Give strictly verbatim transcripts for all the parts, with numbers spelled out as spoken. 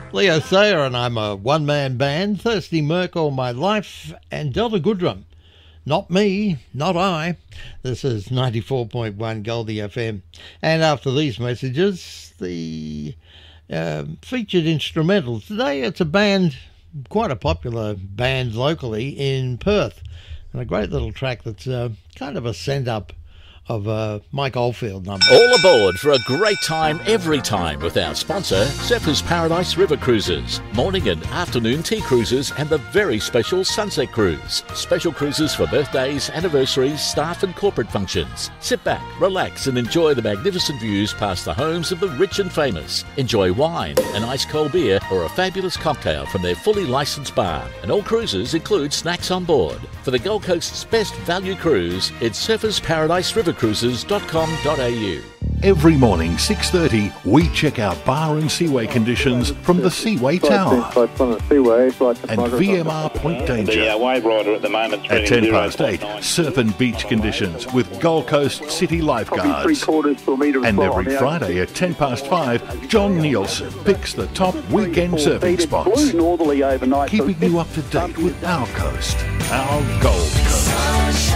Leo Sayer, and I'm a one-man band, Thirsty Merc all my life, and Delta Goodrum. Not me, not I. This is ninety-four point one Goldie F M. And after these messages, the uh, featured instrumental. Today it's a band, quite a popular band locally in Perth. And a great little track that's uh, kind of a send-up of a Mike Oldfield number. All aboard for a great time every time with our sponsor, Surfers Paradise River Cruises. Morning and afternoon tea cruises and the very special Sunset Cruise. Special cruises for birthdays, anniversaries, staff and corporate functions. Sit back, relax and enjoy the magnificent views past the homes of the rich and famous. Enjoy wine, an ice cold beer or a fabulous cocktail from their fully licensed bar. And all cruises include snacks on board. For the Gold Coast's best value cruise, it's Surfers Paradise River cruises dot com dot a u. Every morning, six thirty, we check out bar and seaway conditions from the Seaway Tower and V M R Point Danger. The uh, wave rider at the moment at ten past eight, surf and beach conditions with Gold Coast City lifeguards. And every Friday at ten past five, John Nielsen picks the top weekend surfing spots, keeping you up to date with our coast, our Gold Coast.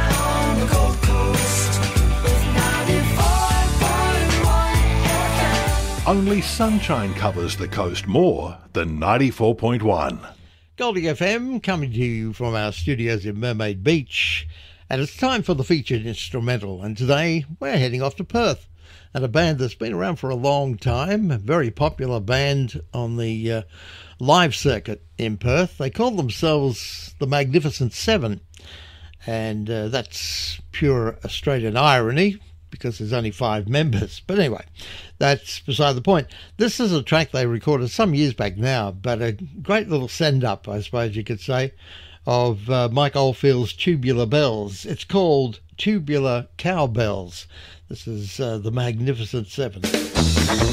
Only sunshine covers the coast more than ninety-four point one. Goldie F M coming to you from our studios in Mermaid Beach. And it's time for the featured instrumental. And today we're heading off to Perth. And a band that's been around for a long time, a very popular band on the uh, live circuit in Perth. They call themselves the Magnificent Seven. And uh, that's pure Australian irony, because there's only five members. But anyway, that's beside the point. This is a track they recorded some years back now, but a great little send-up, I suppose you could say, of uh, Mike Oldfield's Tubular Bells. It's called Tubular Cowbells. This is uh, the Magnificent Seven.